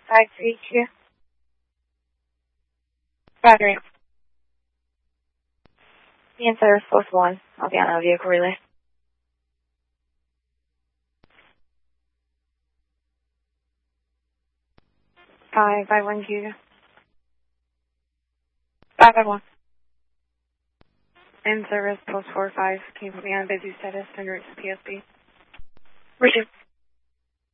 532. Roger. The in-service post 1. I'll be on a vehicle relay. 512. 551. In-service post 45. Can you put me on busy status and route to PSB? Roger.